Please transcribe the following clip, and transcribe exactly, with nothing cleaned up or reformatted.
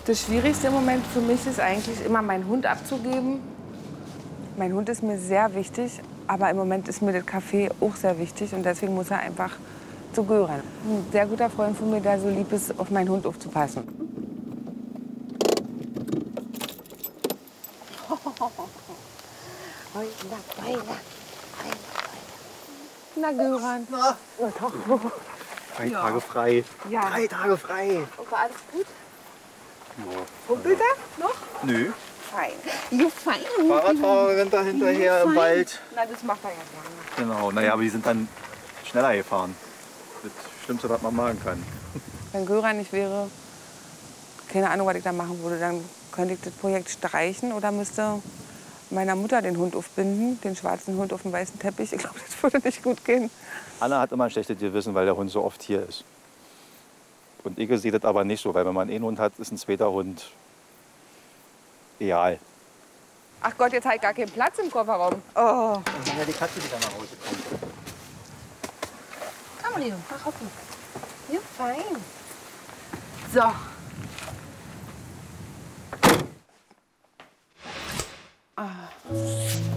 Das Schwierigste im Moment für mich ist eigentlich immer, meinen Hund abzugeben. Mein Hund ist mir sehr wichtig, aber im Moment ist mir das Café auch sehr wichtig. Und deswegen muss er einfach zu Göran. Ein sehr guter Freund von mir, der so lieb ist, auf meinen Hund aufzupassen. Na, Göran. Na, drei Ja. Tage frei. Ja. Drei Tage frei. Und war alles gut? Ja. Humpelt er noch? Nö. Fein. You fein. Fahrradfahrer rennt da hinterher im Wald. Na, das macht er ja gerne. Genau, naja, aber die sind dann schneller gefahren. Das Schlimmste, was man machen kann. Wenn Göran nicht wäre, keine Ahnung, was ich da machen würde, dann könnte ich das Projekt streichen oder müsste meiner Mutter den Hund aufbinden, den schwarzen Hund auf dem weißen Teppich. Ich glaube, das würde nicht gut gehen. Anna hat immer ein schlechtes Gewissen, weil der Hund so oft hier ist. Und ich sehe das aber nicht so, weil wenn man einen Hund hat, ist ein zweiter Hund egal. Ach Gott, jetzt habe ich gar keinen Platz im Kofferraum. Oh. Und dann ja die Katze wieder nach Hause kommt. Komm, Leo, mach auf. Ja, fein. So. Ah.